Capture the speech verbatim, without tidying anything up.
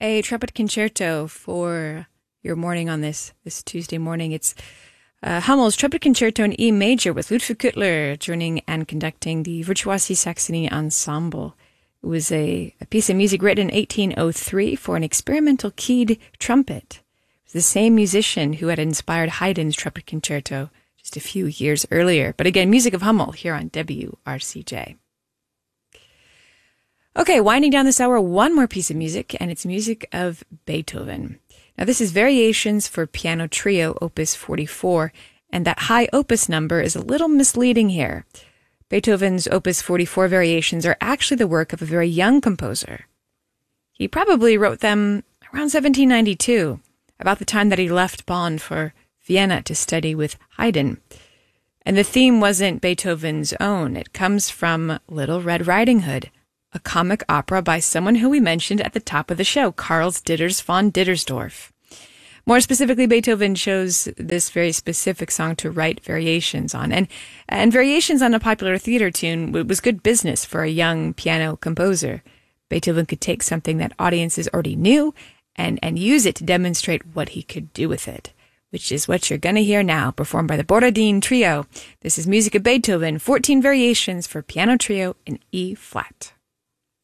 a trumpet concerto for your morning on this this Tuesday morning. It's uh, Hummel's Trumpet Concerto in E Major with Ludwig Kuttler joining and conducting the Virtuosi Saxony Ensemble. It was a, a piece of music written in eighteen oh three for an experimental keyed trumpet. It was the same musician who had inspired Haydn's Trumpet Concerto just a few years earlier. But again, music of Hummel here on W R C J. Okay, winding down this hour, one more piece of music, and it's music of Beethoven. Now, this is Variations for Piano Trio, Opus forty-four, and that high opus number is a little misleading here. Beethoven's Opus forty-four variations are actually the work of a very young composer. He probably wrote them around seventeen ninety-two, about the time that he left Bonn for Vienna to study with Haydn. And the theme wasn't Beethoven's own. It comes from Little Red Riding Hood, a comic opera by someone who we mentioned at the top of the show, Carls Ditters von Dittersdorf. More specifically, Beethoven chose this very specific song to write variations on. And, and variations on a popular theater tune was good business for a young piano composer. Beethoven could take something that audiences already knew and, and use it to demonstrate what he could do with it, which is what you're going to hear now, performed by the Borodin Trio. This is music of Beethoven, fourteen variations for piano trio in E flat.